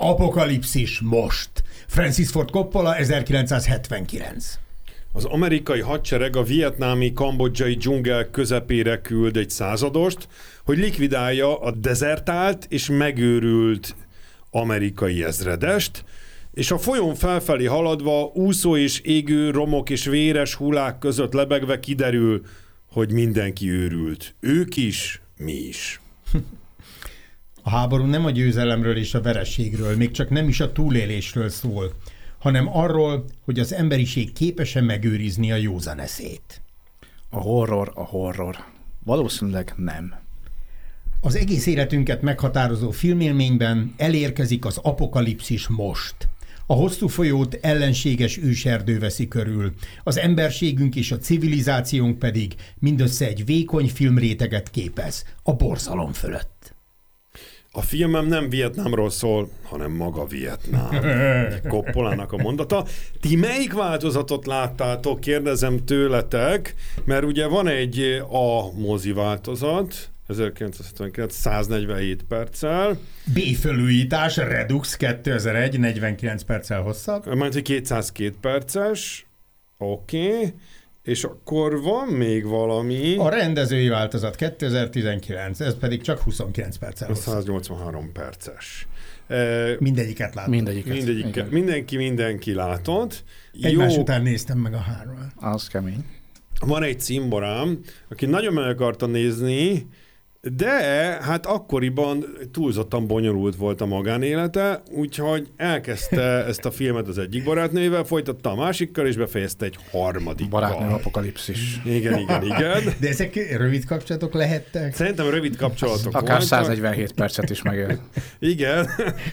Apokalipszis most. Francis Ford Coppola, 1979. Az amerikai hadsereg a vietnámi kambodzsai dzsungel közepére küld egy századost, hogy likvidálja a dezertált és megőrült amerikai ezredest, és a folyón felfelé haladva, úszó és égő romok és véres hullák között lebegve kiderül, hogy mindenki őrült. Ők is, mi is. A háború nem a győzelemről és a vereségről, még csak nem is a túlélésről szól, hanem arról, hogy az emberiség képes-e megőrizni a józan eszét. A horror. Valószínűleg nem. Az egész életünket meghatározó filmélményben elérkezik az apokalipszis most. A hosszú folyót ellenséges őserdő veszi körül, az emberségünk és a civilizációnk pedig mindössze egy vékony filmréteget képez a borzalom fölött. A filmem nem Vietnámról szól, hanem maga Vietnám. Coppolának a mondata. Ti melyik változatot láttátok, kérdezem tőletek, mert ugye van egy A mozi változat, 1979, 147 perccel. B fölújítás, Redux 2001, 49 perccel hosszabb. Majd, hogy 202 perces. Oké. És akkor van még valami. A rendezői változat 2019, ez pedig csak 29 perccel hosszabb. 183 perces. Mindegyiket látom. Mindenki látott. Egymás után néztem meg a hármat. Az kemény. Van egy cimborám, aki nagyon meg akarta nézni, de hát akkoriban túlzottan bonyolult volt a magánélete, úgyhogy elkezdte ezt a filmet az egyik barátnővel, folytatta a másikkal, és befejezte egy harmadikkal. Barátnő apokalipszis. Igen. De ezek rövid kapcsolatok lehettek? Szerintem rövid kapcsolatok akár voltak. 147 percet is megél. Igen.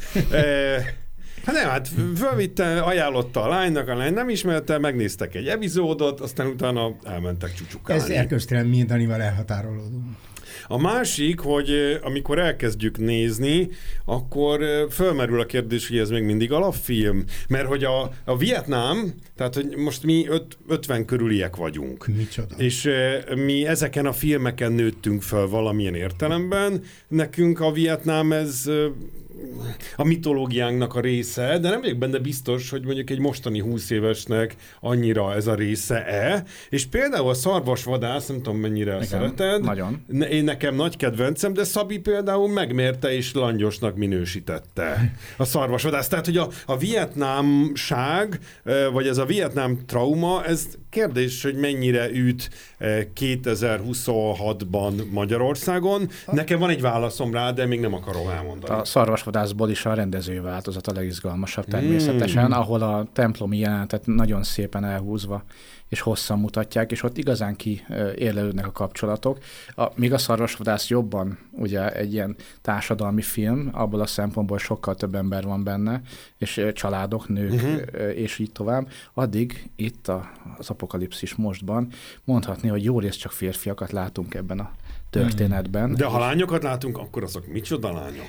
Hát fölvitte, ajánlotta a lánynak, a lány nem ismerte, megnéztek egy epizódot, aztán utána elmentek csúcsukálni. Ez erkölcstelen mindanival elhatárolódunk. A másik, hogy amikor elkezdjük nézni, akkor fölmerül a kérdés, hogy ez még mindig alapfilm. Mert hogy a Vietnám, tehát hogy most mi 50 körüliek vagyunk. Micsoda. És mi ezeken a filmeken nőttünk fel valamilyen értelemben. Nekünk a Vietnám ez a mitológiánknak a része, de nem vagyok benne biztos, hogy mondjuk egy mostani 20 évesnek annyira ez a része-e. És például a Szarvasvadász, nem tudom mennyire igen, szereted. Nagyon. Én nekem nagy kedvencem, de Szabi például megmérte és langyosnak minősítette a Szarvasvadász. Tehát, hogy a vietnámság, vagy ez a vietnám trauma, ez kérdés, hogy mennyire üt 2026-ban Magyarországon. Nekem van egy válaszom rá, de még nem akarom elmondani. A Szarvasvadászból is a rendezői változat a legizgalmasabb természetesen, ahol a templomi jelenetet nagyon szépen elhúzva és hosszan mutatják, és ott igazán kiérlelődnek a kapcsolatok. Míg a Szarvasvadász jobban ugye egy ilyen társadalmi film, abból a szempontból sokkal több ember van benne, és családok, nők, és így tovább. Addig itt az apokalipszis mostban mondhatni, hogy jó rész csak férfiakat látunk ebben a történetben. De ha lányokat látunk, akkor azok micsoda lányok?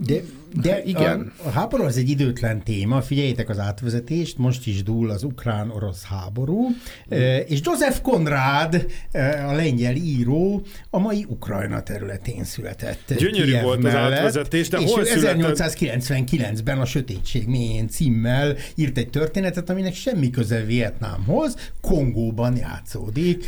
De igen. A háború az egy időtlen téma, figyeljétek az átvezetést, most is dúl az ukrán-orosz háború, és József Konrád, a lengyel író, a mai Ukrajna területén született. Gyönyörű Kiev volt mellett, az átvezetés, de és hol született? 1899-ben a Sötétség mélyén címmel írt egy történetet, aminek semmi köze Vietnámhoz, Kongóban játszódik,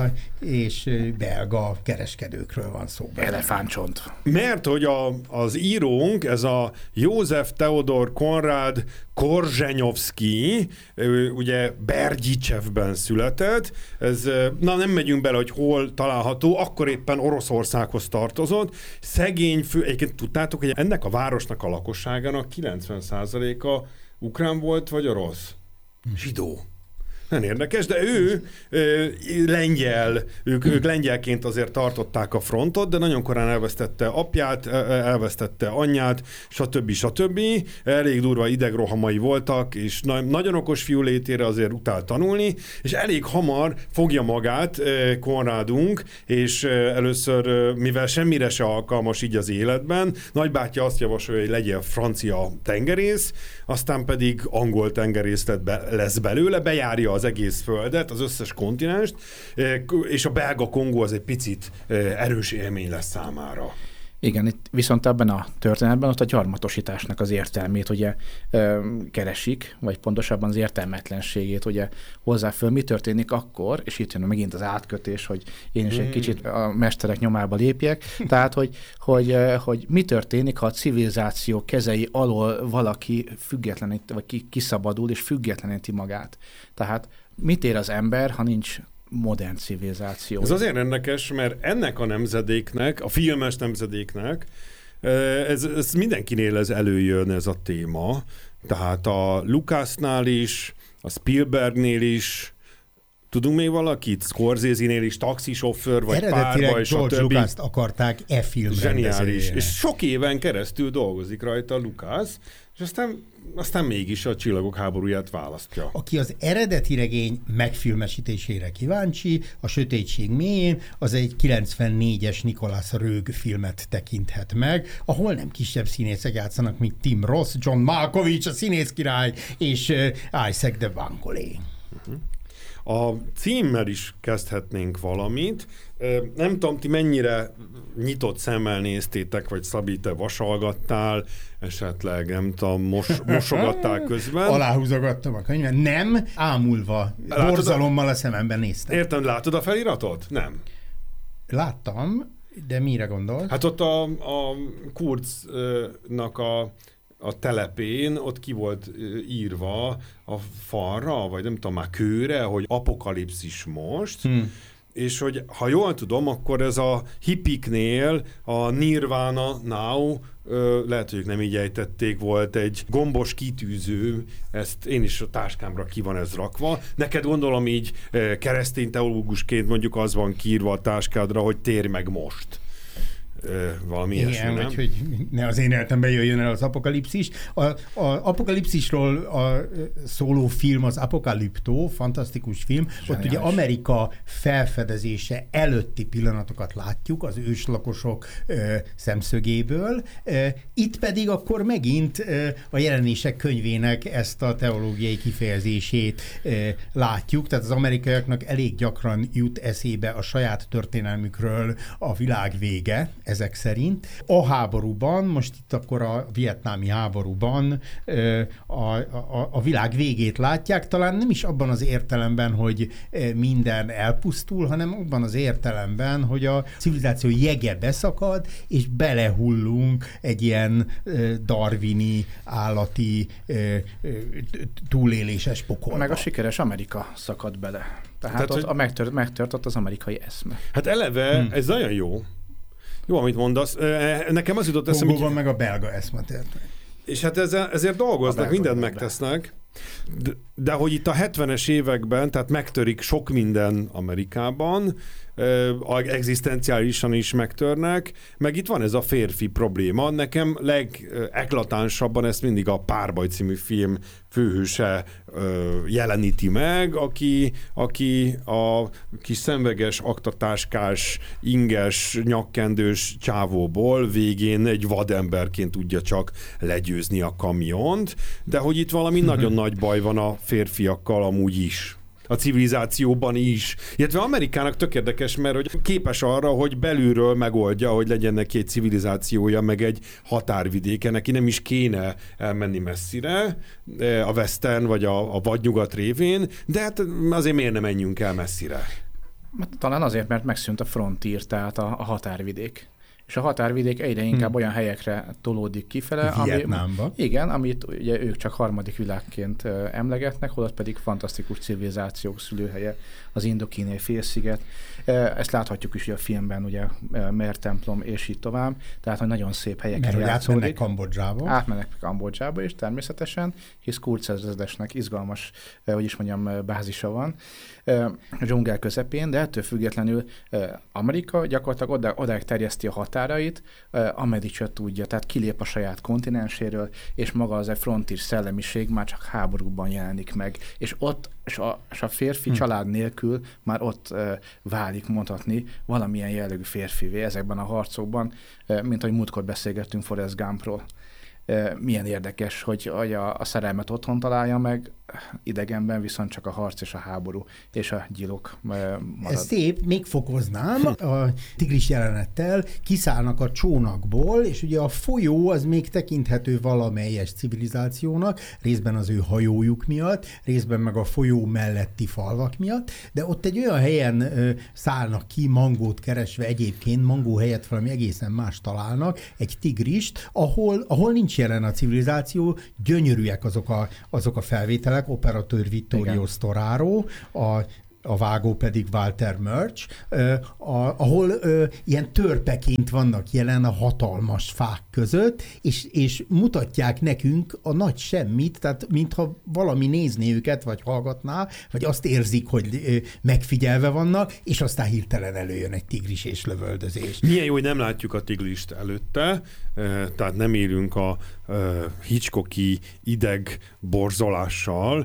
és belga kereskedőkről van szó. Elefántcsont. Mert hogy az írónk, ez a József Teodor Konrád Korzsenyovszky, ugye Bergyicsevben született, nem megyünk bele, hogy hol található, akkor éppen Oroszországhoz tartozott. Szegény egyébként tudtátok, hogy ennek a városnak a lakosságának 90%-a ukrán volt, vagy orosz? Zsidó. Nem érdekes, de ő lengyel, ők lengyelként azért tartották a frontot, de nagyon korán elvesztette apját, elvesztette anyját, stb. Elég durva idegrohamai voltak, és nagyon okos fiú létére azért utált tanulni, és elég hamar fogja magát Konrádunk, és először, mivel semmire se alkalmas így az életben, nagybátyja azt javasolja, hogy legyen francia tengerész, aztán pedig angol tengerész lesz belőle, bejárja az egész földet, az összes kontinenst, és a belga Kongó az egy picit erős élmény lesz számára. Igen, itt viszont ebben a történetben ott a gyarmatosításnak az értelmét ugye keresik, vagy pontosabban az értelmetlenségét ugye hozzá föl, mi történik akkor, és itt jön megint az átkötés, hogy én is egy kicsit a mesterek nyomába lépjek, tehát hogy mi történik, ha a civilizáció kezei alól valaki függetlenít, vagy kiszabadul és függetleníti magát. Tehát mit ér az ember, ha nincs modern civilizáció? Ez azért érdekes, mert ennek a nemzedéknek, a filmes nemzedéknek, ez mindenkinél előjön ez a téma. Tehát a Lucasnál is, a Spielbergnél is, tudunk még valakit? Scorsese-nél is, taxisofőr, vagy párba, és George a többi. Lucast akarták film Zseniális. És sok éven keresztül dolgozik rajta Lucas, és aztán mégis a Csillagok háborúját választja. Aki az eredeti regény megfilmesítésére kíváncsi, a Sötétség mélyén, az egy 94-es Nicolas Roeg filmet tekinthet meg, ahol nem kisebb színészek játszanak, mint Tim Roth, John Malkovich, a színészkirály, és Isaac de Bancolé. A címmel is kezdhetnénk valamit. Nem tudom, ti mennyire nyitott szemmel néztétek, vagy Szabi, te vasalgattál, esetleg, nem tudom, mosogattál közben. Aláhúzogattam a könyvet. Nem, ámulva, borzalommal a szememben néztem. Értem, látod a feliratot? Nem. Láttam, de mire gondolsz? Hát ott a Kurznak a telepén, ott ki volt írva a falra, vagy nem tudom, már kőre, hogy apokalipszis most, és hogy ha jól tudom, akkor ez a hippiknél a Nirvana Now, lehet, hogy ők nem így ejtették, volt egy gombos kitűző, ezt én is a táskámra ki van ez rakva. Neked gondolom így keresztény teológusként mondjuk az van kiírva a táskádra, hogy térj meg most. Valami ilyesmi, nem? Hogy ne az én életemben jöjjön el az apokalipszis. Az apokalipszisról szóló film az Apokaliptó, fantasztikus film. Zseniális. Ott ugye Amerika felfedezése előtti pillanatokat látjuk az őslakosok szemszögéből. Itt pedig akkor megint a Jelenések könyvének ezt a teológiai kifejezését látjuk. Tehát az amerikaiaknak elég gyakran jut eszébe a saját történelmükről a világ vége, ezek szerint. A háborúban, most itt akkor a vietnámi háborúban a világ végét látják, talán nem is abban az értelemben, hogy minden elpusztul, hanem abban az értelemben, hogy a civilizáció jege beszakad, és belehullunk egy ilyen darwini, állati túléléses pokolba. Meg a sikeres Amerika szakad bele. Tehát ott megtört ott az amerikai eszme. Hát eleve ez nagyon jó. Jó, amit mondasz. Nekem az jutott eszembe, hogy... meg a belga eszmetért. És hát ezért dolgoznak, mindent megtesznek. De hogy itt a 70-es években, tehát megtörik sok minden Amerikában, egzisztenciálisan is megtörnek, meg itt van ez a férfi probléma. Nekem legeklatánsabban ezt mindig a Párbaj című film főhőse jeleníti meg, aki a kis szemveges, aktatáskás, inges, nyakkendős csávóból végén egy vademberként tudja csak legyőzni a kamiont, de hogy itt valami nagyon nagy baj van a férfiakkal amúgy is. A civilizációban is. Illetve Amerikának tök érdekes, mert hogy képes arra, hogy belülről megoldja, hogy legyen neki egy civilizációja, meg egy határvidéke. Neki nem is kéne elmenni messzire, a western vagy a vadnyugat révén, de hát azért miért nem menjünk el messzire? Talán azért, mert megszűnt a frontír, tehát a határvidék. És a határvidék egyre inkább olyan helyekre tolódik kifele, amit ugye ők csak harmadik világként emlegetnek, holott pedig fantasztikus civilizációk szülőhelye, az Indokínai félsziget. Ezt láthatjuk is a filmben, ugye Mer templom és így tovább, tehát hogy nagyon szép helyeken játszódik. Átmennek Kambodzsába. Átmennek Kambodzsába is természetesen, hisz Kurz ezredesnek izgalmas, hogy is mondjam, bázisa van a dzsungel közepén, de ettől függetlenül Amerika gyakorlatilag odáig terjeszti a határait, ameddig csak tudja, tehát kilép a saját kontinenséről, és maga az a frontír szellemiség már csak háborúban jelenik meg, és ott, és a férfi család nélkül már ott válik mondhatni valamilyen jellegű férfivé ezekben a harcokban, mint ahogy múltkor beszélgettünk Forrest Gumpról. Milyen érdekes, hogy a szerelmet otthon találja meg, idegenben viszont csak a harc és a háború és a gyilok marad. Ez szép, még fokoznám, a tigris jelenettel kiszállnak a csónakból, és ugye a folyó az még tekinthető valamelyes civilizációnak, részben az ő hajójuk miatt, részben meg a folyó melletti falvak miatt, de ott egy olyan helyen szállnak ki, mangót keresve egyébként, mangó helyett valami egészen más találnak, egy tigrist, ahol nincs jelen a civilizáció, gyönyörűek azok a felvételek, operatőr Vittorio Storaro, a vágó pedig Walter Murch, ahol ilyen törpeként vannak jelen a hatalmas fák között, és mutatják nekünk a nagy semmit, tehát mintha valami nézné őket, vagy hallgatná, vagy azt érzik, hogy megfigyelve vannak, és aztán hirtelen előjön egy tigris és lövöldözés. Milyen jó, hogy nem látjuk a tigrist előtte, tehát nem élünk a Hitchcocki ideg borzolással,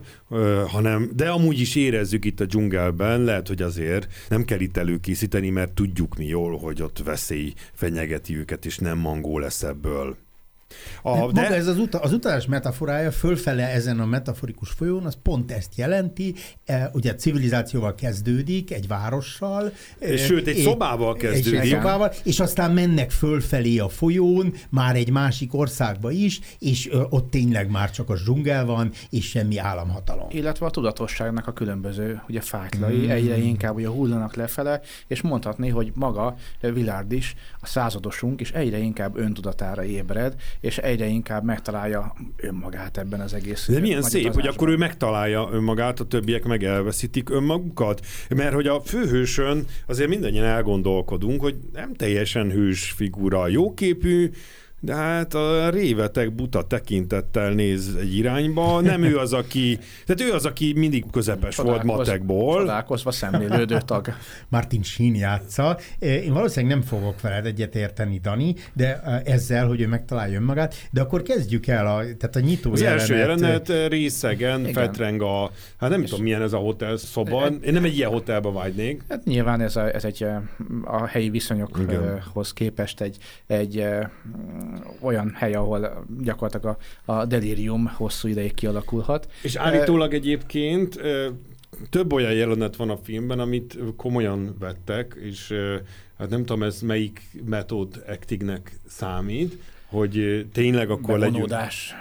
de amúgy is érezzük itt a dzsungelben, lehet, hogy azért nem kell itt előkészíteni, mert tudjuk mi jól, hogy ott veszély fenyegeti őket, és nem mangó lesz ebből. Maga ez az utazás metaforája fölfele ezen a metaforikus folyón, az pont ezt jelenti, ugye a civilizációval kezdődik, egy várossal. Sőt, egy szobával kezdődik. És aztán mennek fölfelé a folyón, már egy másik országba is, és ott tényleg már csak a dzsungel van, és semmi államhatalom. Illetve a tudatosságnak a különböző ugye fáklai egyre inkább ugye hullanak lefele, és mondhatni, hogy maga Villard is, a századosunk is egyre inkább öntudatára ébred, és egyre inkább megtalálja önmagát ebben az egész. De milyen szép, hogy akkor ő megtalálja önmagát, a többiek meg elveszítik önmagukat. Mert hogy a főhősön azért mindannyian elgondolkodunk, hogy nem teljesen hős figura, jóképű, de hát a réveteg buta tekintettel néz egy irányba, nem ő az, aki mindig közepes volt matekból. Csodálkozva szemlélődő tag. Martin Sheen játsza. Én valószínűleg nem fogok veled egyet érteni, Dani, de ezzel, hogy ő megtalálja önmagát, de akkor kezdjük el tehát a nyitó az jelenet. Az első jelenet részegen fetreng nem tudom milyen ez a hotel szoba. Én nem egy ilyen hotelba vágynék. Hát nyilván ez egy a helyi viszonyokhoz képest egy olyan hely, ahol gyakorlatilag a delírium hosszú ideig kialakulhat. És állítólag egyébként több olyan jelenet van a filmben, amit komolyan vettek, és hát nem tudom, ez melyik method actingnek számít, hogy tényleg akkor legyünk.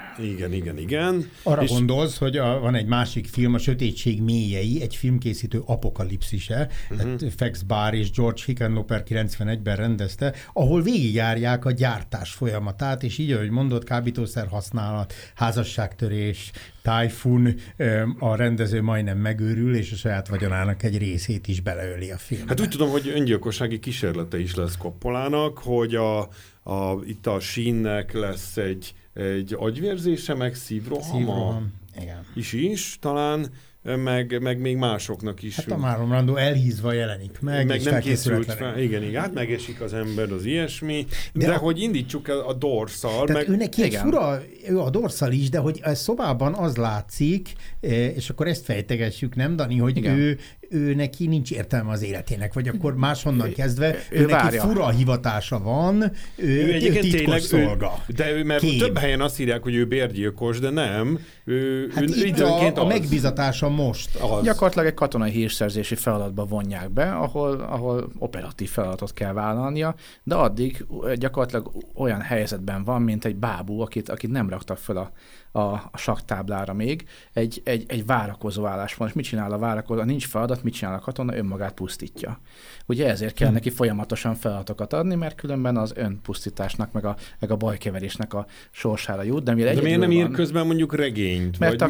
Igen. Arra gondolsz, hogy van egy másik film, a Sötétség mélyei, egy filmkészítő apokalipszise, Fex Barr és George Hickenlooper 91-ben rendezte, ahol végigjárják a gyártás folyamatát, és így, ahogy mondott, kábítószer használat, házasságtörés, tájfun, a rendező majdnem megőrül, és a saját vagyonának egy részét is beleöli a filmbe. Hát úgy tudom, hogy öngyilkossági kísérlete is lesz Coppolának, hogy itt a Sheennek lesz egy agyvérzése, meg szívrohama. Igen. Is talán, meg még másoknak is. Hát a Marlon Brando elhízva jelenik meg és nem készült fel. Igen, hát megesik az ember, az ilyesmi, de hogy indítsuk el a dorszal. Tehát ő neki egy fura, ő a dorszal is, de hogy a szobában az látszik, és akkor ezt fejtegessük, nem, Dani, hogy ő neki nincs értelme az életének, vagy akkor máshonnan kezdve, ő neki fura hivatása van, ő titkos szolga. Mert több helyen azt írják, hogy ő bérgyilkos, de nem. Hát itt a megbízatása most. Gyakorlatilag egy katonai hírszerzési feladatba vonják be, ahol operatív feladatot kell vállalnia, de addig gyakorlatilag olyan helyzetben van, mint egy bábú, akit nem raktak fel a sakktáblára még, egy várakozó állás van. És mit csinál a várakozó? Nincs feladat, mit csinál a katona? Önmagát pusztítja. Ugye ezért kell neki folyamatosan feladatokat adni, mert különben az önpusztításnak, meg a bajkeverésnek a sorsára jut. De miért nem ír közben mondjuk regényt? Mert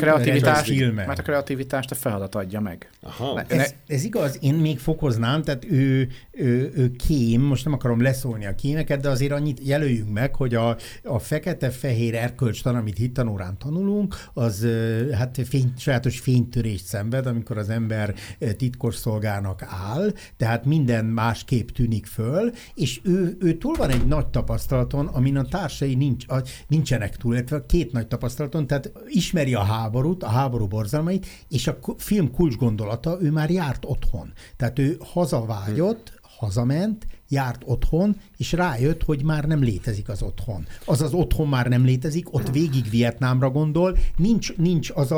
a kreativitást a feladat adja meg. Aha. Ez igaz, én még fokoznám, tehát ő kém, most nem akarom leszólni a kémeket, de azért annyit jelöljünk meg, hogy a fekete-fehér erkölcstan, amit hittanórán tanulunk, az hát sajátos fénytörést szenved, amikor az ember titkos szolgának áll, tehát minden másképp tűnik föl, és ő túl van egy nagy tapasztalaton, amin a társai nincsenek túl, illetve két nagy tapasztalaton, tehát ismeri a háborút, a háború borzalmait, és a film kulcsgondolata, ő már járt otthon. Tehát ő hazavágyott, hazament, járt otthon, és rájött, hogy már nem létezik az otthon. Az otthon már nem létezik, ott végig Vietnámra gondol, nincs az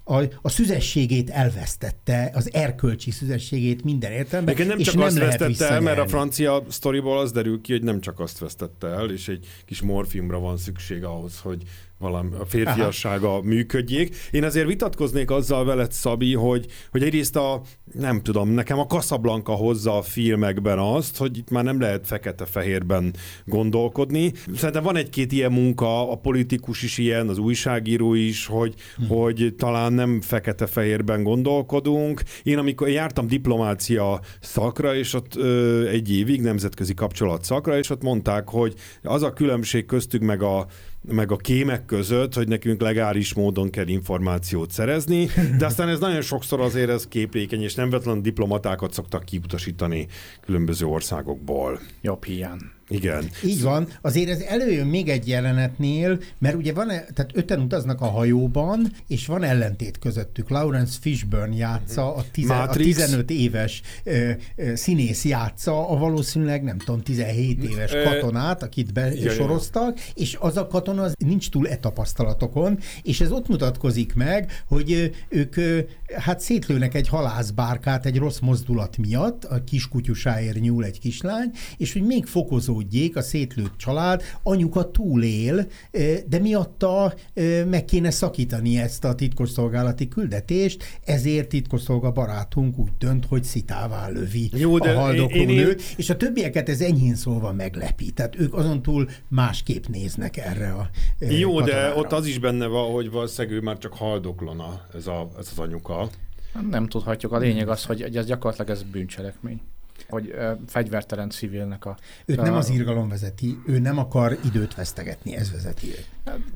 a szüzességét elvesztette, az erkölcsi szüzességét minden értelemben, nem és csak nem azt lehet vesztette el, mert a francia sztoriból az derül ki, hogy nem csak azt vesztette el, és egy kis morfiumra van szükség ahhoz, hogy valami a férfiassága működjék. Én azért vitatkoznék azzal veled, Szabi, hogy egyrészt nem tudom, nekem a Casablanca hozza a filmekben azt, hogy itt már nem lehet fekete-fehérben gondolkodni. Szerintem van egy-két ilyen munka, a politikus is ilyen, az újságíró is, hogy talán nem fekete-fehérben gondolkodunk. Én amikor jártam diplomácia szakra, és ott egy évig nemzetközi kapcsolat szakra, és ott mondták, hogy az a különbség köztük meg a kémek között, hogy nekünk legális módon kell információt szerezni, de aztán ez nagyon sokszor azért ez képlékeny, és nem véletlenül diplomatákat szoktak kiutasítani különböző országokból. Jobb hiány. Igen. Így van. Azért ez előjön még egy jelenetnél, mert ugye tehát 5-en utaznak a hajóban, és van ellentét közöttük. Lawrence Fishburne játsza, a 15 éves színész játsza, a valószínűleg nem tudom, 17 éves katonát, akit besoroztak, és az a katona az nincs túl tapasztalatokon, és ez ott mutatkozik meg, hogy ők hát szétlőnek egy halászbárkát egy rossz mozdulat miatt, a kiskutyusáért nyúl egy kislány, és hogy még fokozódjék a szétlőtt család, anyuka túlél, de miatta meg kéne szakítani ezt a titkosszolgálati küldetést, ezért titkosszolga barátunk úgy dönt, hogy szitává lövi a haldokló nőt, és a többieket ez enyhén szólva meglepi. Tehát ők azon túl másképp néznek erre a Jó, katonára. de ott az is benne van, hogy valószínűleg ő már csak haldoklana, ez az anyuka. Nem tudhatjuk. A lényeg az, hogy ez gyakorlatilag ez bűncselekmény. Hogy fegyvertelen civilnek Őt nem az irgalom vezeti, ő nem akar időt vesztegetni, ez vezeti őt.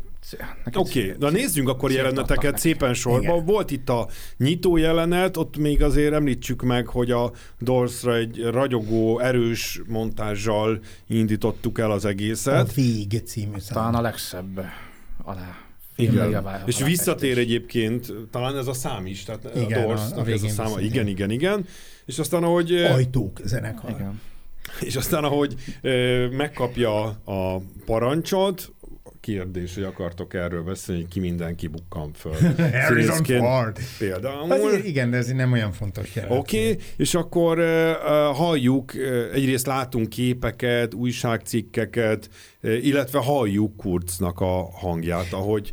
Oké, de nézzünk akkor jeleneteket szépen sorba. Igen. Volt itt a nyitó jelenet, ott még azért említsük meg, hogy a Dorsra egy ragyogó, erős montázsal indítottuk el az egészet. A Vég című szám. Talán a legszebb alá. Igen. És visszatér egyébként, talán ez a szám is, tehát igen, a Dorsnak ez a száma. Igen. És aztán, ahogy... Ajtók zenekar. Igen. És aztán, ahogy megkapja a parancsot, kérdés, hogy akartok erről beszélni, hogy ki mindenki bukkan föl. Harrison Ford. Például. Azért, igen, de ez nem olyan fontos jelent. Oké, és akkor halljuk, egyrészt látunk képeket, újságcikkeket, illetve halljuk Kurtznak a hangját, ahogy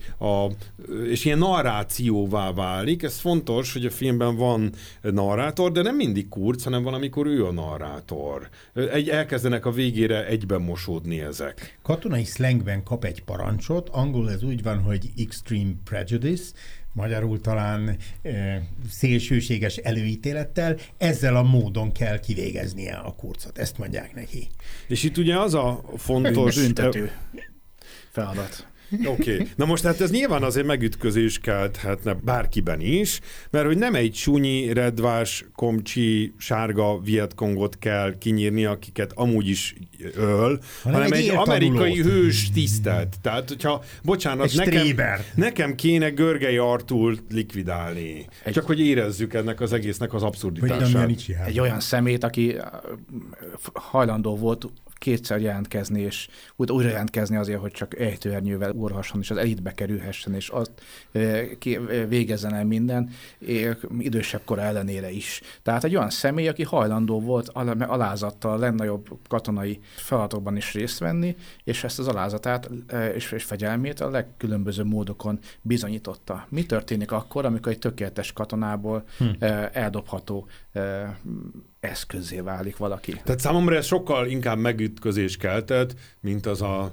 és ilyen narrációvá válik. Ez fontos, hogy a filmben van narrátor, de nem mindig Kurtz, hanem van, amikor ő a narrátor. Elkezdenek a végére egyben mosódni ezek. Katonai szlengben kap egy parancsot, angolul ez úgy van, hogy extreme prejudice, magyarul talán szélsőséges előítélettel, ezzel a módon kell kivégeznie a Kurtzot. Ezt mondják neki. És itt ugye az a fontos... Büntető feladat. Oké. Na most hát ez nyilván azért megütközés kelthetne bárkiben is, mert hogy nem egy sunyi, redvás, komcsi, sárga Vietkongot kell kinyírni, akiket amúgy is öl, hanem egy amerikai hős tisztelt. Tehát, hogyha, bocsánat, nekem kéne Görgei Artúrt likvidálni. Csak hogy érezzük ennek az egésznek az abszurditását. Egy olyan szemét, aki hajlandó volt kétszer jelentkezni, és újra jelentkezni azért, hogy csak ejtőernyővel úrhasson, és az elitbe kerülhessen, és azt végezzen el minden, idősebb kora ellenére is. Tehát egy olyan személy, aki hajlandó volt alázattal a legnagyobb katonai feladatokban is részt venni, és ezt az alázatát és fegyelmét a legkülönbözőbb módokon bizonyította. Mi történik akkor, amikor egy tökéletes katonából eldobható eszközzé válik valaki? Tehát számomra ez sokkal inkább megütközés keltett, mint az a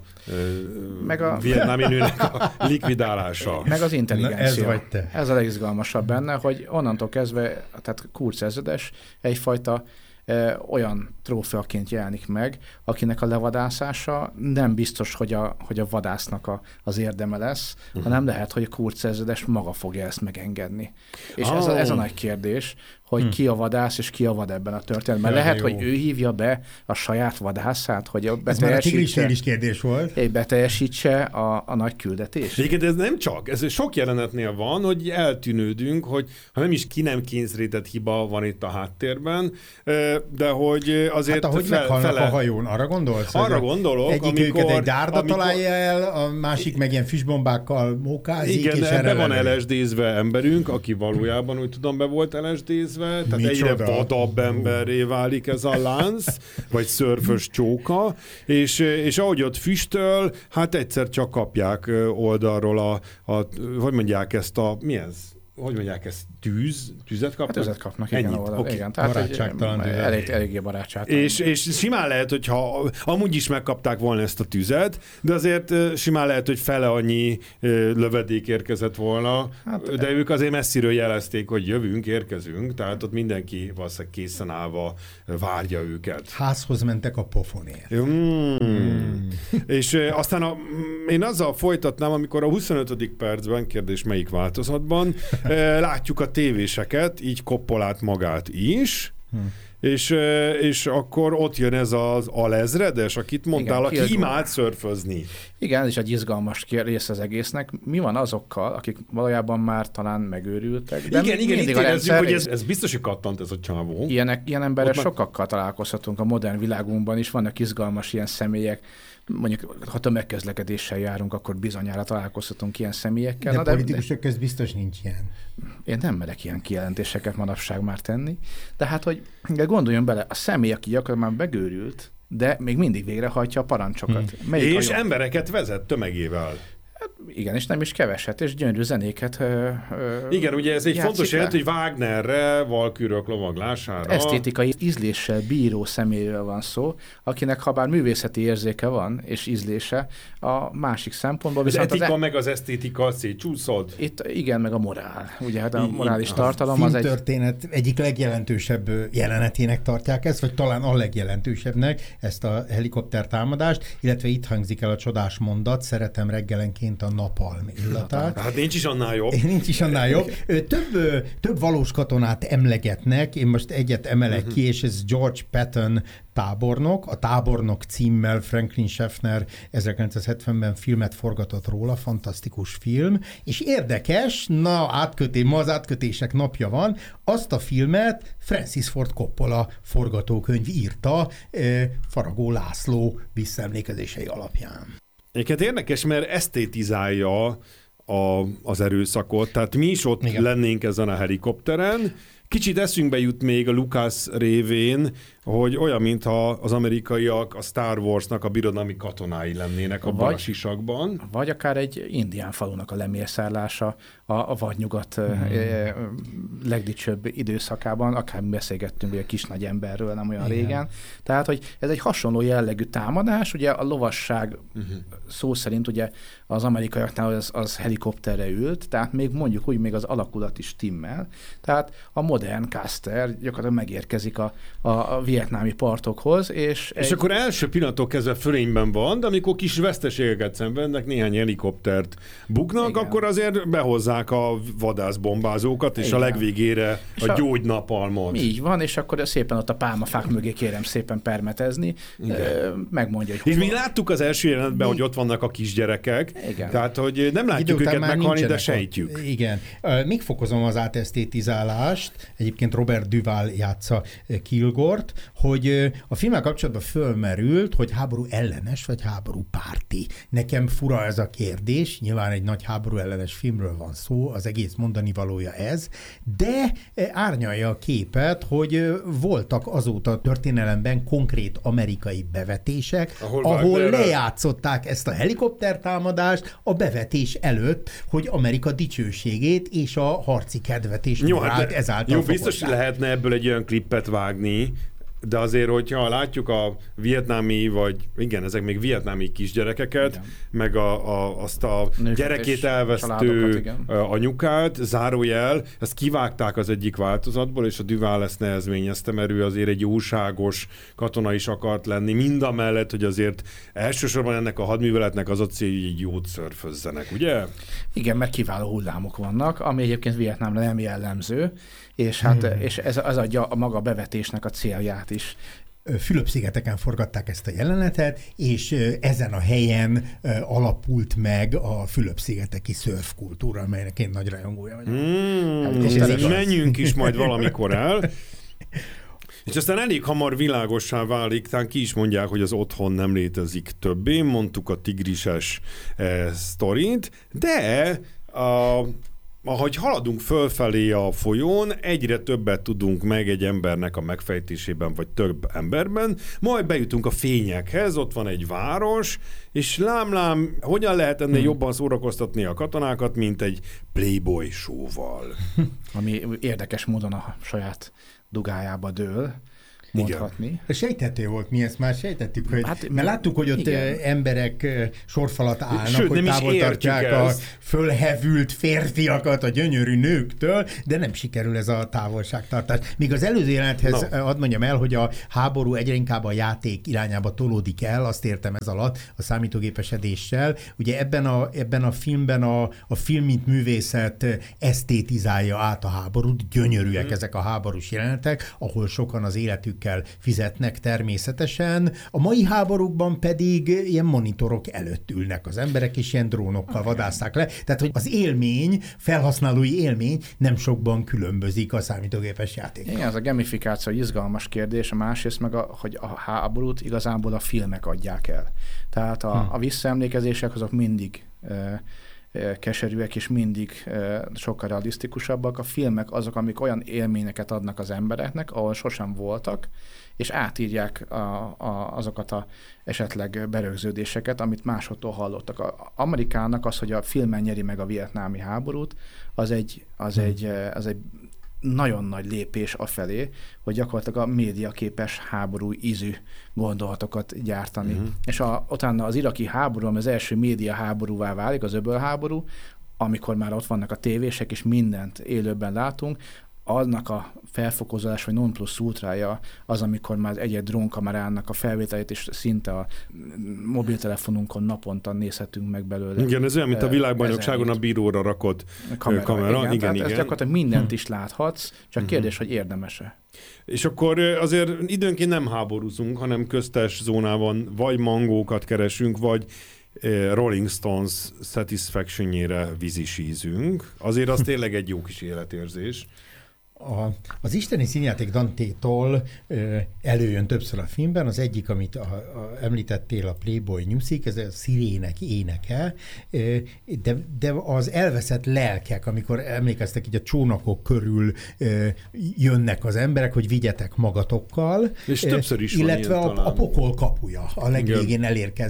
vietnámi nőnek a likvidálása. Meg az intelligencia. Ez vagy te. Ez a legizgalmasabb benne, hogy onnantól kezdve, tehát Kurtz ezredes egyfajta olyan trófeaként jelenik meg, akinek a levadászása nem biztos, hogy a vadásznak az érdeme lesz, hanem lehet, hogy a Kurtz ezredes maga fogja ezt megengedni. És ez a nagy kérdés, hogy ki a vadász és ki a vad ebben a történetben. Lehet, jó. hogy ő hívja be a saját vadászát, hogy Ez már a tigrisnél is kérdés volt. beteljesítse a nagy küldetést. Egyébként ez nem csak, ez sok jelenetnél van, hogy eltűnődünk, hogy ha nem is ki nem kényszerített hiba van itt a háttérben, de hogy azért... Hát ahogy meghalnak a hajón, arra gondolsz? Arra gondolok, egyik őket egy dárda találja el, a másik meg ilyen füstbombákkal mókázik, igen, és erre van LSD-zve emberünk, aki valójában úgy tudom be volt LSD-zve, tehát Micsoda? egyre vadabb emberré válik ez a lánc, vagy szörfös csóka, és ahogy ott füstöl, hát egyszer csak kapják oldalról hogy mondják ezt mi ez? Hogy mondják ezt? Tüzet kapnak? Hát tüzet kapnak, Ennyit. igen. Okay. Igen, tehát barátságtalan tüzet. eléggé barátságtalan. És simán lehet, hogyha amúgy is megkapták volna ezt a tüzet, de azért simán lehet, hogy fele annyi lövedék érkezett volna, hát, de ők azért messziről jelezték, hogy jövünk, érkezünk, tehát ott mindenki valószínűleg készen állva várja őket. Házhoz mentek a pofonért. És aztán én azzal folytatnám, amikor a 25. percben, kérdés melyik változatban, látjuk a tévéseket, így Coppolát magát is, és akkor ott jön ez az alezredes, akit mondtál, igen, aki imád szörfözni. Igen, ez is egy izgalmas rész az egésznek. Mi van azokkal, akik valójában már talán megőrültek? De igen, itt érezzük, hogy ez biztos, hogy kattant ez a csávó. Ilyen emberrel sokakkal találkozhatunk a modern világunkban is, vannak izgalmas ilyen személyek, mondjuk ha tömegközlekedéssel járunk, akkor bizonyára találkozhatunk ilyen személyekkel. De politikusok közt biztos nincs ilyen. Én nem merek ilyen kijelentéseket manapság már tenni, de hát, hogy gondoljon bele, a személy, aki gyakorlatilag már megőrült, de még mindig végrehajtja a parancsokat. És embereket vezet tömegével. Igen, és nem is keveset, és gyönyörű zenéket igen, ugye ez egy fontos jelent, hogy Wagnerre, Valkürök lovaglására. Esztétikai ízléssel bíró személyről van szó, akinek ha bár művészeti érzéke van, és ízlése, a másik szempontból viszont... Az etika meg az esztétika szétcsúszod? Itt igen, meg a morál. Ugye hát a morális tartalom az egy... filmtörténet egyik legjelentősebb jelenetének tartják ezt, vagy talán a legjelentősebbnek ezt a helikoptertámadást, illetve itt hangzik el a csodás mondat, szeretem reggelenként a napalm illatát. Hát nincs is annál jobb. Nincs is annál jobb. Több valós katonát emlegetnek, én most egyet emelek ki, és ez George Patton tábornok. A Tábornok címmel Franklin Schaffner 1970-ben filmet forgatott róla, fantasztikus film, és érdekes, ma az átkötések napja van, azt a filmet Francis Ford Coppola forgatókönyv írta Faragó László visszaemlékezései alapján. Egyébként érdekes, mert esztétizálja az erőszakot, tehát mi is ott lennénk ezen a helikopteren. Kicsit eszünkbe jut még a Lucas révén, hogy olyan, mintha az amerikaiak a Star Warsnak a birodalmi katonái lennének abban a sisakban. Vagy akár egy indián falunak a lemészárlása a vadnyugat legdicsőbb időszakában, akár beszélgettünk a kis nagy emberről nem olyan régen. Tehát, hogy ez egy hasonló jellegű támadás, ugye a lovasság szó szerint ugye az amerikaiaknál az helikopterre ült, tehát még mondjuk úgy még az alakulat is timmel. Tehát a modern Custer gyakorlatilag megérkezik a vietnámi partokhoz, és akkor első pillanattól kezdve fölényben van, de amikor kis veszteségeket szenvednek, néhány helikoptert buknak, akkor azért behozzák a vadászbombázókat, és a legvégére és a gyógynapalmot. Így van, és akkor szépen ott a pálmafák mögé kérem szépen permetezni, megmondja, hogy és mi láttuk az első jelenetben, hogy ott vannak a kisgyerekek, igen. Tehát, hogy nem látjuk őket meghalni, de sejtjük. Igen. Még fokozom az átesztétizálást, egyébként Robert Duvall játsza Kilgort, hogy a filmmel kapcsolatban fölmerült, hogy háború ellenes vagy háború párti. Nekem fura ez a kérdés, nyilván egy nagy háború ellenes filmről van szó, az egész mondani valója ez, de árnyalja a képet, hogy voltak azóta a történelemben konkrét amerikai bevetések, ahol lejátszották ezt a helikoptertámadást a bevetés előtt, hogy Amerika dicsőségét és a harci kedvet és morált ezáltal jó, biztos lehetne ebből egy olyan klippet vágni, de azért, hogyha látjuk a vietnámi, vagy igen, ezek még vietnámi kisgyerekeket, igen. meg azt a nőket gyerekét elvesztő anyukát, zárójel, ezt kivágták az egyik változatból, és a Duval ezt nehezményezte, mert ő azért egy jóságos katona is akart lenni, mindamellett, hogy azért elsősorban ennek a hadműveletnek az a célja, hogy egy jót szörfözzenek, ugye? Igen, mert kiváló hullámok vannak, ami egyébként Vietnámra nem jellemző, és és ez adja a maga bevetésnek a célját is. Fülöp-szigeteken forgatták ezt a jelenetet, és ezen a helyen alapult meg a Fülöp-szigeteki szörfkultúra, amelynek én nagy rajongója vagyok. És menjünk is majd valamikor el. És aztán elég hamar világossá válik, talán ki is mondják, hogy az otthon nem létezik többé, mondtuk a tigrises sztorit, de ahogy haladunk fölfelé a folyón, egyre többet tudunk meg egy embernek a megfejtésében, vagy több emberben, majd bejutunk a fényekhez, ott van egy város, és lám, hogyan lehet ennél jobban szórakoztatni a katonákat, mint egy Playboy show-val. Ami érdekes módon a saját dugájába dől, mondhatni. Igen. Sejthető volt, mi ezt már sejtettük, hogy, mert láttuk, hogy ott igen. emberek sorfalat állnak, sőt, hogy távol tartják a fölhevült férfiakat a gyönyörű nőktől, de nem sikerül ez a távolságtartás. Míg az előző jelenethez hadd mondjam el, hogy a háború egyre inkább a játék irányába tolódik el, azt értem ez alatt, a számítógépesedéssel. Ugye ebben a filmben a film mint művészet esztétizálja át a háborút, gyönyörűek ezek a háborús jelenetek, ahol sokan az életük fizetnek természetesen. A mai háborúkban pedig ilyen monitorok előtt ülnek az emberek, és ilyen drónokkal vadásszák le. Tehát, hogy az élmény, felhasználói élmény nem sokban különbözik a számítógépes játékkal. Igen, ez a gamifikáció izgalmas kérdés, a másrészt meg, hogy a háborút igazából a filmek adják el. Tehát a visszaemlékezések azok mindig keserűek, és mindig sokkal realisztikusabbak. A filmek azok, amik olyan élményeket adnak az embereknek, ahol sosem voltak, és átírják azokat a esetleg berögződéseket, amit máshottól hallottak. Amerikának az, hogy a filmen nyeri meg a vietnámi háborút, az egy nagyon nagy lépés afelé, hogy gyakorlatilag a médiaképes háború ízű gondolatokat gyártani. És utána az iraki háború, ami az első média háborúvá válik, az öbölháború, amikor már ott vannak a tévések, és mindent élőben látunk, annak a felfokozás, vagy non plus ultrája az, amikor már egy drónkamerának a felvételét, és szinte a mobiltelefonunkon naponta nézhetünk meg belőle. Igen, ez olyan, mint a világbajnokságon a bíróra rakott kamera. Igen. Ez gyakorlatilag mindent is láthatsz, csak kérdés, hogy érdemes-e. És akkor azért időnként nem háborúzunk, hanem köztes zónában vagy mangókat keresünk, vagy Rolling Stones Satisfaction-jére vízisízünk. Azért az tényleg egy jó kis életérzés. Az isteni színjáték Dante-tól előjön többször a filmben, az egyik, amit említettél, a Playboy nyuszik, ez a szirének éneke, de az elveszett lelkek, amikor emlékeztek, így a csónakok körül jönnek az emberek, hogy vigyetek magatokkal. És többször is illetve van ilyen, a pokol kapuja a legvégén elérkezik.